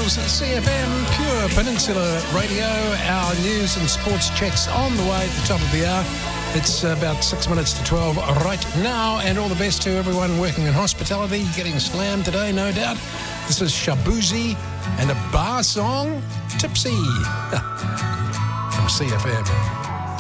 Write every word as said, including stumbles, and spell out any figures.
Eagles at C F M, Pure Peninsula Radio. Our news and sports checks on the way at the top of the hour. It's about six minutes to twelve right now, and all the best to everyone working in hospitality, getting slammed today, no doubt. This is Shabuzi and a bar song, Tipsy, from C F M.